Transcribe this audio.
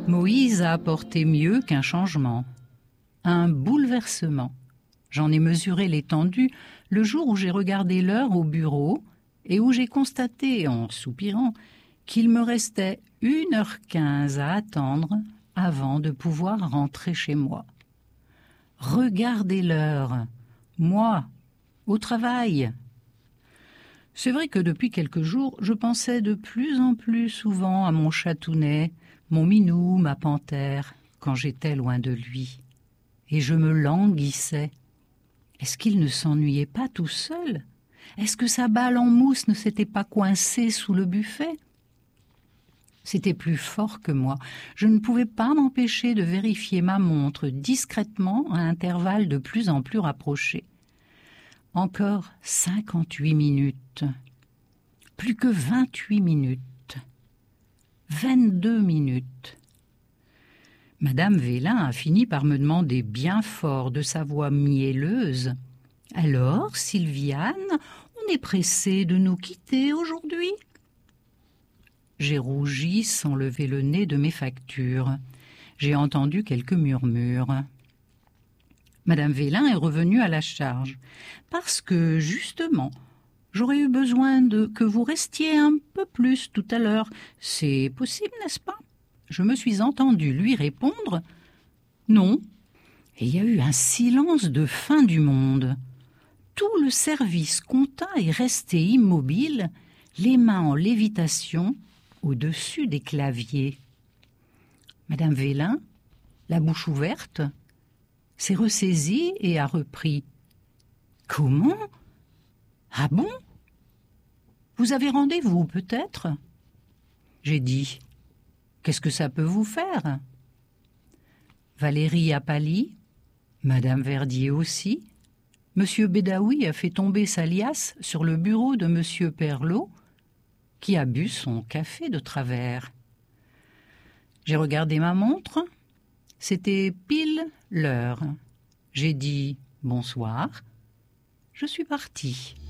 Moïse a apporté mieux qu'un changement, un bouleversement. J'en ai mesuré l'étendue le jour où j'ai regardé l'heure au bureau et où j'ai constaté, en soupirant, qu'il me restait 1h15 à attendre avant de pouvoir rentrer chez moi. Regardez l'heure, moi, au travail. C'est vrai que depuis quelques jours, je pensais de plus en plus souvent à mon chatounet, mon minou, ma panthère, quand j'étais loin de lui. Et je me languissais. Est-ce qu'il ne s'ennuyait pas tout seul? Est-ce que sa balle en mousse ne s'était pas coincée sous le buffet? C'était plus fort que moi. Je ne pouvais pas m'empêcher de vérifier ma montre discrètement à intervalles de plus en plus rapprochés. Encore 58 minutes. Plus que 28 minutes. 22 minutes. Madame Vélin a fini par me demander bien fort de sa voix mielleuse. « Alors, Sylviane, on est pressé de nous quitter aujourd'hui ?» J'ai rougi sans lever le nez de mes factures. J'ai entendu quelques murmures. Madame Vélin est revenue à la charge. Parce que, justement, j'aurais eu besoin que vous restiez un peu plus tout à l'heure. C'est possible, n'est-ce pas? Je me suis entendue lui répondre « Non ». Et il y a eu un silence de fin du monde. Tout le service compta est resté immobile, les mains en lévitation, au-dessus des claviers. Madame Vélin, la bouche ouverte, s'est ressaisie et a repris. « Comment? Ah bon? Vous avez rendez-vous, peut-être ?» J'ai dit. « Qu'est-ce que ça peut vous faire ?» Valérie a pâli, Madame Verdier aussi. Monsieur Bédaoui a fait tomber sa liasse sur le bureau de Monsieur Perlot, qui a bu son café de travers. J'ai regardé ma montre. C'était pile l'heure. J'ai dit bonsoir. Je suis partie.